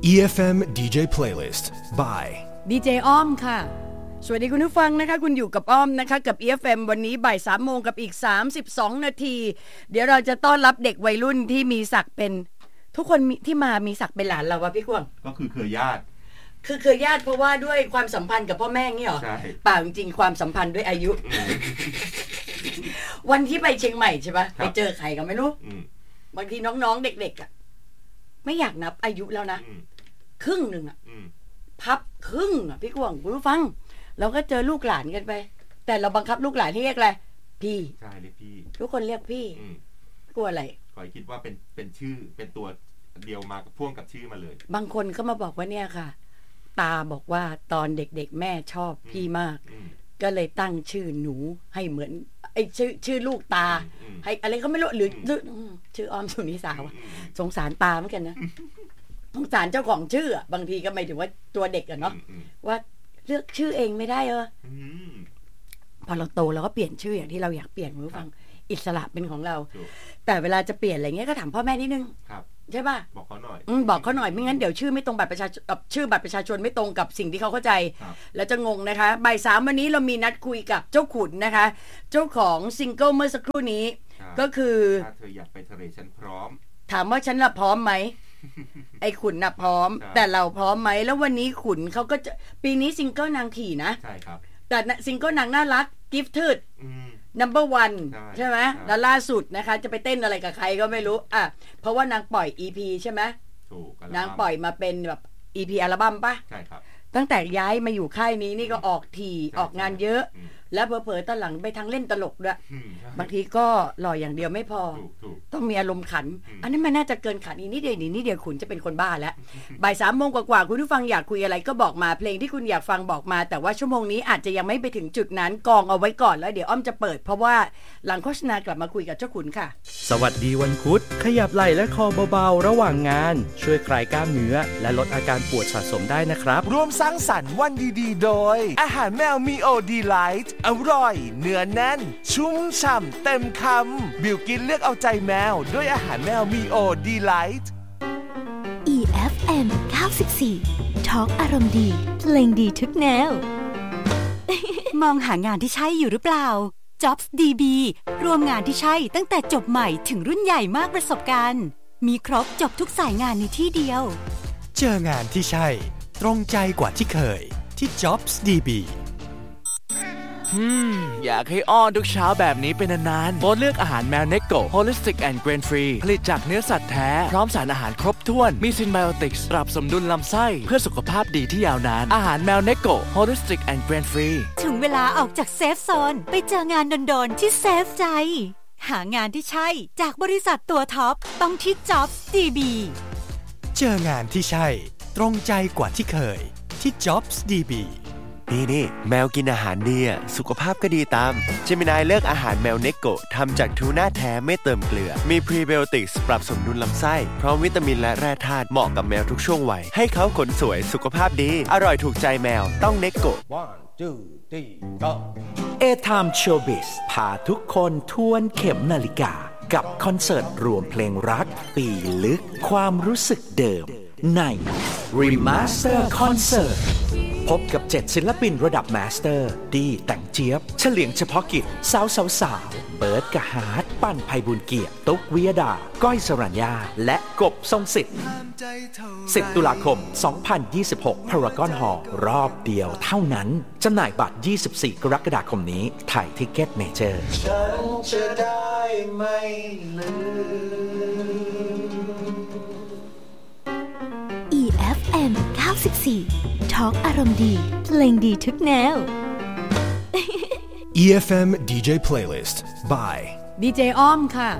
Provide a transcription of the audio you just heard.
EFM DJ Playlist by ดีเจอ้อมค่ะสวัสดีคุณผู้ฟังนะคะคุณอยู่กับอ้อมนะคะกับ EFM วันนี้บ่าย 3 โมงกับอีก32นาทีเดี๋ยวเราจะต้อนรับเด็กวัยรุ่นที่มีศักดิ์เป็นทุกคนที่มามีศักดิ์เป็นหลานเราวะพี่กวางก็คือเครือญาติเพราะว่าด้วยความสัมพันธ์กับพ่อแม่นี่หรอใช่เปล่าจริงๆความสัมพันธ์ด้วยอายุ วันที่ไปเชียงใหม่ใช่ปะไปเจอใครก็ไม่รู้บางทีน้องๆเด็กๆอ่ะไม่อยากนับอายุแล้วนะครึ่งหนึ่งอ่ะพับครึ่งอ่ะพี่กวางคุณผู้ฟังเราก็เจอลูกหลานกันไปแต่เราบังคับลูกหลานให้เรียกอะไรพี่ใช่เรียกพี่ทุกคนเรียกพี่กลัวอะไรขอคิดว่าเป็นชื่อเป็นตัวเดียวมาพ่วงกับชื่อมาเลยบางคนก็มาบอกว่าเนี่ยค่ะตาบอกว่าตอนเด็กๆแม่ชอบพี่มากก็เลยตั้งชื่อหนูให้เหมือนไอ้ชื่อลูกตาให้อะไรก็ไม่รู้หรือชื่อออมสุนิสาวสงสารตาเหมือนกันนะสงสารเจ้าของชื่อบางทีก็หมายถึงว่าตัวเด็กอะเนาะว่าเลือกชื่อเองไม่ได้พอเราโตเราก็เปลี่ยนชื่ออย่างที่เราอยากเปลี่ยนคุณผู้ฟังอิสระเป็นของเราแต่เวลาจะเปลี่ยนอะไรเงี้ยก็ถามพ่อแม่นิดนึงใช่ป่ะบอกเขาหน่อยบอกเขาหน่อยไม่งั้นเดี๋ยวชื่อไม่ตรงบัตรประชาชนชื่อบัตรประชาชนไม่ตรงกับสิ่งที่เขาเข้าใจแล้วจะงงนะคะบ่าย 3วันนี้เรามีนัดคุยกับเจ้าขุนนะคะเจ้าของซิงเกิลเมื่อสักครู่นี้ก็คือถ้าเธออยากไปทะเลฉันพร้อมถามว่าฉันน่ะพร้อมไหม ไอ้ขุนน่ะพร้อมแต่เราพร้อมไหมแล้ววันนี้ขุนเขาก็จะปีนี้ซิงเกิลนางถี่นะใช่ครับแต่ซิงเกิลนางน่ารัก Gifted Number 1ใช่ไหมแล้วล่าสุดนะคะจะไปเต้นอะไรกับใครก็ไม่รู้เพราะว่านางปล่อย EP ใช่ไหมถูกนางปล่อยมาเป็นแบบ EP อัลบั้มป่ะใช่ครับตั้งแต่ย้ายมาอยู่ค่ายนี้นี่ก็ออกถี่ออกงานเยอะแล้วเผลอๆตอนหลังไปทางเล่นตลกด้วยบางทีก็หล่ออย่างเดียวไม่พอต้องมีอารมณ์ขันอันนั้นมันน่าจะเกินขันอีกนิดเดียวขุนจะเป็นคนบ้าแล้วบ่าย 3 โมงกว่าคุณผู้ฟังอยากคุยอะไรก็บอกมาเพลงที่คุณอยากฟังบอกมาแต่ว่าชั่วโมงนี้อาจจะยังไม่ไปถึงจุดนั้นกองเอาไว้ก่อนแล้วเดี๋ยวอ้อมจะเปิดเพราะว่าหลังโฆษณากลับมาคุยกับเจ้าขุนค่ะสวัสดีวันพุธขยับไหล่และคอเบาๆระหว่างงานช่วยคลายกล้ามเนื้อและลดอาการปวดสะสมได้นะครับร่วมสร้างสรรค์วันดีๆโดยอาหารแมวมีโอดีไลท์อร่อยเนื้อแน่นชุ่มฉ่ำเต็มคำบิวกินเลือกเอาใจแมวด้วยอาหารแมวมีโอดีไลท์ EFM 94 Talk อารมณ์ดีเพลงดีทุกแนว มองหางานที่ใช่อยู่หรือเปล่า Jobs DB รวมงานที่ใช่ตั้งแต่จบใหม่ถึงรุ่นใหญ่มากประสบการณ์มีครบจบทุกสายงานในที่เดียวเจองานที่ใช่ตรงใจกว่าที่เคยที่ Jobs DB อยากให้อ้อนทุกเช้าแบบนี้เป็นนานๆโปรดเลือกอาหารแมวเนโก Holistic and Grain Free ผลิตจากเนื้อสัตว์แท้พร้อมสารอาหารครบถ้วนมีซินไบโอติกส์ปรับสมดุลลำไส้เพื่อสุขภาพดีที่ยาวนานอาหารแมวเนโก Holistic and Grain Free ถึงเวลาออกจากเซฟโซนไปเจองานโดนๆที่เซฟใจหางานที่ใช่จากบริษัทตัวท็อปต้องที่ Jobs DB เจองานที่ใช่ตรงใจกว่าที่เคยที่ Jobs DB นี่แมวกินอาหารดีสุขภาพก็ดีตามเจมินายเลือกอาหารแมวเนโกทำจากทูน่าแท้ไม่เติมเกลือมีพรีไบโอติกส์ปรับสมดุลลำไส้พร้อมวิตามินและแร่ธาตุเหมาะกับแมวทุกช่วงวัยให้เขาขนสวยสุขภาพดีอร่อยถูกใจแมวต้องเนโก 1 2 3 go A-Time Showbiz พาทุกคนทวนเข็มนาฬิกากับคอนเสิร์ตรวมเพลงรักปีลึกความรู้สึกเดิมใน Remaster Concert พบกับ7ศิลปินระดับมาสเตอร์ดีแต่งเจี๊ยบเฉลียงเฉพาะกิจสาวเบิร์ดกะฮาร์ดปั้นไพบุญเกียรติตุ๊กวิยดาก้อยสรัญญาและกบทรงสิทธิ์10 ตุลาคม 2026 Paragon Hall รอบเดียวเท่านั้นจำหน่ายบัตร24 กรกฎาคมนี้ไทยทิกเก็ตเมเจอร์ฉันจะได้ไม่ลืม EFM 94 Talk อารมณ์ดีเพลงดีทุกแนว EFM DJ Playlist by ดีเจอ้อมค่ะ